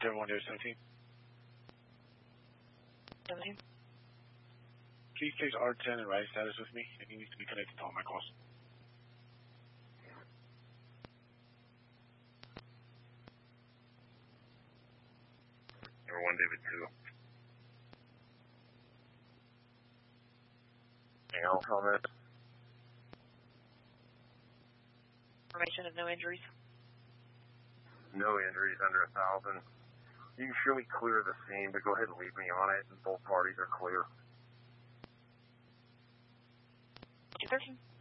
Devil 1 David 17. 17. Please place R10 and ride status with me. He needs to be connected to all my calls. Number 1 David 2. Any else on this? Information of no injuries. No injuries under 1,000. You can show me clear of the scene, but go ahead and leave me on it. Both parties are clear. 213.